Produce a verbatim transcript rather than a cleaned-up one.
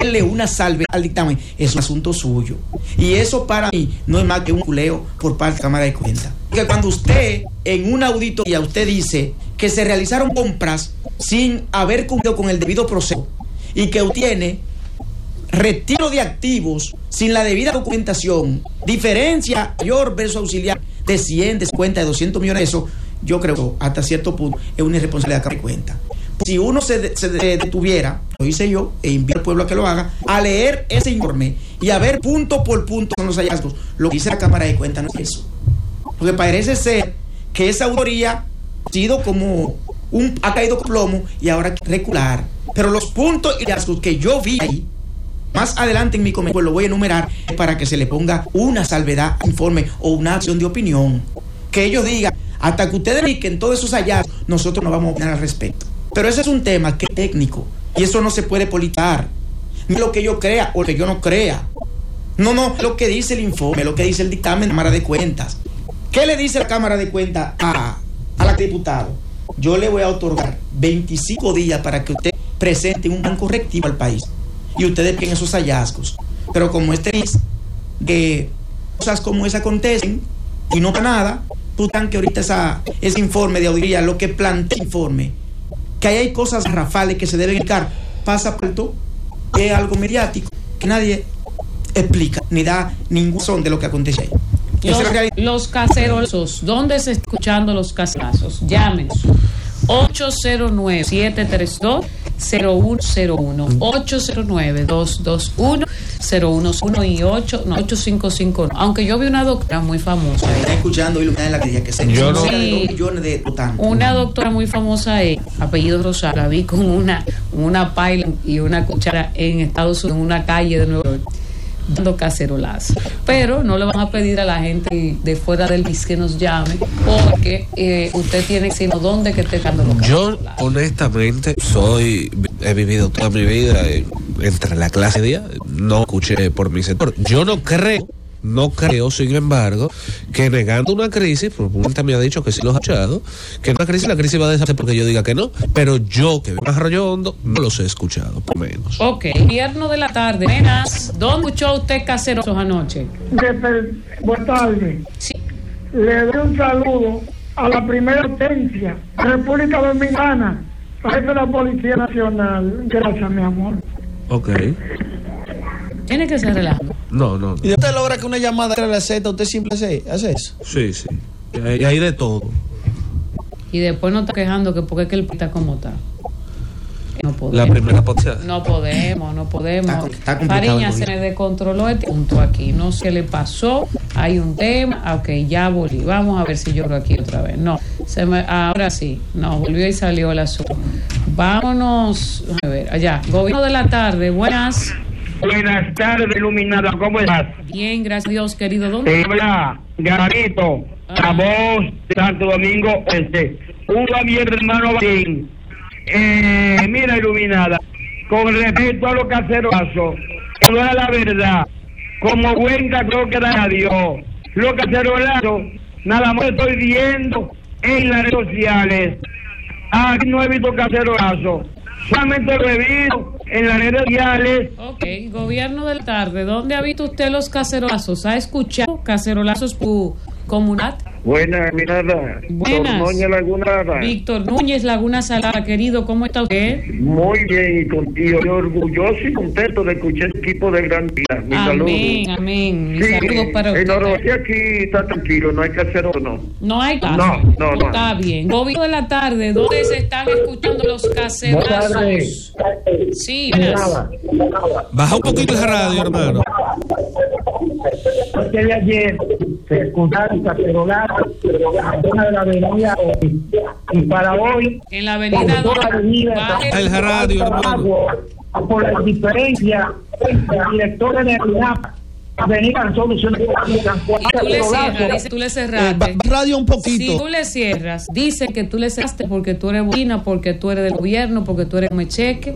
ponerle una salve al dictamen es un asunto suyo. Y eso para mí no es más que un culeo por parte de la Cámara de Cuentas. Porque cuando usted en una auditoría usted dice que se realizaron compras sin haber cumplido con el debido proceso y que tiene retiro de activos sin la debida documentación, diferencia mayor versus auxiliar de cien, de cincuenta, de doscientos millones de pesos, yo creo que hasta cierto punto es una irresponsabilidad que me cuenta. Si uno se, de, se de, detuviera, lo hice yo, e invito al pueblo a que lo haga, a leer ese informe y a ver punto por punto con los hallazgos, lo que dice la Cámara de Cuentas no es eso. Porque parece ser que esa auditoría ha sido como un, ha caído con plomo y ahora hay que recular. Pero los puntos y hallazgos que yo vi ahí, más adelante en mi comentario pues lo voy a enumerar para que se le ponga una salvedad, informe o una acción de opinión. Que ellos digan, hasta que ustedes dediquen todos esos hallazgos, nosotros no vamos a opinar al respecto. Pero ese es un tema que es técnico y eso no se puede politizar. Ni lo que yo crea o lo que yo no crea. No, no, lo que dice el informe, lo que dice el dictamen de la Cámara de Cuentas. ¿Qué le dice la Cámara de Cuentas a, a la diputada? Yo le voy a otorgar veinticinco días para que usted presente un plan correctivo al país y ustedes piden esos hallazgos. Pero como este es que cosas como esa acontecen y no para nada, putan que ahorita esa, ese informe de auditoría, lo que plantea el informe, que ahí hay cosas rafales que se deben explicar, pasa por todo, es algo mediático que nadie explica ni da ningún son de lo que acontece ahí. Los, los cacerolazos, ¿dónde se están escuchando los cacerolazos? Llámenos ocho cero nueve, siete tres dos, cero uno cero uno, ocho cero nueve, dos dos uno, cero uno uno y ocho, no, ocho cinco cinco uno. Aunque yo vi una doctora muy famosa ahí. Está escuchando y en la que que se yo no. Sí, millones de votantes. Una doctora muy famosa ahí, apellido Rosario, la vi con una, una paila y una cuchara en Estados Unidos, en una calle de Nueva York, dando cacerolazo. Pero no le van a pedir a la gente de fuera del país que nos llame, porque eh, usted tiene que decirnos dónde que esté dando los cacerolazos. Yo honestamente soy he vivido toda mi vida eh, entre la clase media, no escuché por mi sector. Yo no creo No creo, sin embargo, que negando una crisis, porque mucha me ha dicho que sí los ha escuchado, que una crisis, la crisis va a desaparecer porque yo diga que no, pero yo, que veo más Arroyo Hondo, no los he escuchado, por menos. Ok, viernes de la tarde, buenas. ¿Dónde escuchó usted cacerolazos anoche? Buenas tardes. Sí. Le doy un saludo a la primera potencia, República Dominicana, jefe de la Policía Nacional. Gracias, mi amor. Ok. Tiene que ser relajado. No, no, no. ¿Y usted logra que una llamada le acepta? ¿Usted siempre hace, hace eso? Sí, sí. Y hay, hay de todo. Y después no está quejando que porque es que el está como está. No podemos. La primera potencia. No podemos, no podemos. Está, está Fariña, se me descontroló este punto aquí. No sé qué le pasó. Hay un tema. Ok, ya volví. Vamos a ver si lloro aquí otra vez. No, se me, ahora sí. No, volvió y salió el asunto. Vámonos. A ver, allá. Gobierno de la tarde. Buenas. Buenas tardes, Iluminada, ¿cómo estás? Bien, gracias a Dios, querido. ¿Dónde? Te habla Garito, la voz de Santo Domingo Este. Un Javier, hermano Martín. Eh, mira, Iluminada, con respecto a los cacerolazos, que no es la verdad, como buen creo que da a Dios, los cacerolazos, nada más estoy viendo en las redes sociales. Aquí no he visto cacerolazos, solamente lo he visto en las redes sociales. Ok, gobierno de la tarde, ¿dónde ha visto usted los cacerolazos? ¿Ha escuchado cacerolazos por comunidad? Buenas, mirada. Buenas. Núñez Lagunada. Víctor Núñez Laguna Salada, querido, ¿cómo está usted? Muy bien, y contigo, yo orgulloso y contento de escuchar el equipo de Gran Día. Mi saludo. Amén, amén. Mis sí, saludos para usted. En Orosi aquí está tranquilo, no hay que hacer o no. No hay caso. No, no, no. Está bien. Gobierno de la tarde, ¿dónde se están escuchando los cacerolazos? Sí, buenas. Baja un poquito esa radio, hermano. Porque de ayer se escucharon cacerolazos en la zona de la avenida y para hoy en la avenida baja el radio, hermano. por la diferencia el director de energía venir soluciones. Y tú le cierras, dice, tú le cerraste. Eh, radio un poquito. Si tú le cierras, dice que tú le cerraste porque tú eres buena, porque tú eres del gobierno, porque tú eres mecheque.